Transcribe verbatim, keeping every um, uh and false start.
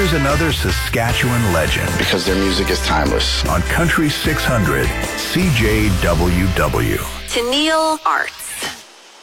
Here's another Saskatchewan legend. Because their music is timeless. On Country six hundred, C J W W. Tennille Arts.